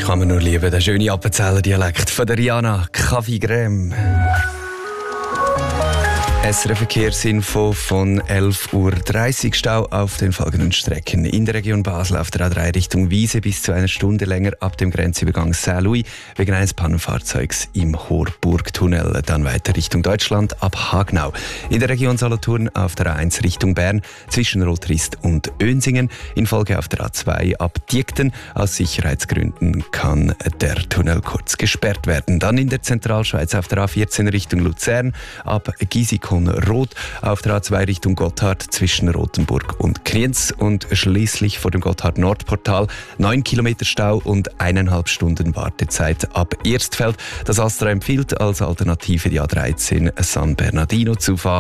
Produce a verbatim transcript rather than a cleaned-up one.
Kann man nur lieben, der schöne Appenzeller Dialekt von der Rihanna, Kaffee Crème. S R F-Verkehrsinfo von elf Uhr dreißig. Stau auf den folgenden Strecken. In der Region Basel auf der A drei Richtung Wiese bis zu einer Stunde länger ab dem Grenzübergang Saint-Louis wegen eines Pannenfahrzeugs im Horburgtunnel. Dann weiter Richtung Deutschland ab Hagnau. In der Region Solothurn auf der A eins Richtung Bern zwischen Rotrist und Önsingen. In Folge auf der A zwei ab Diekten. Aus Sicherheitsgründen kann der Tunnel kurz gesperrt werden. Dann in der Zentralschweiz auf der A vierzehn Richtung Luzern ab Gisikon Rot, auf der A zwei Richtung Gotthard zwischen Rothenburg und Kriens und schließlich vor dem Gotthard-Nordportal neun Kilometer Stau und eineinhalb Stunden Wartezeit ab Erstfeld. Das Astra empfiehlt als Alternative die A dreizehn San Bernardino zu fahren.